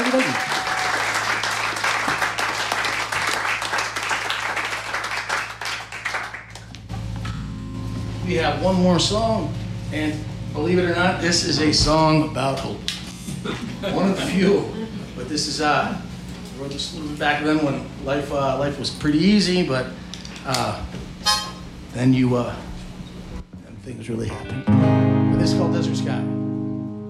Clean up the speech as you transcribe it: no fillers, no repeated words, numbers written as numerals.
Thank you. We have one more song, and believe it or not, this is a song about hope. One of the few, but this is wrote this back then when life was pretty easy, but then things really happened. But this is called Desert Sky.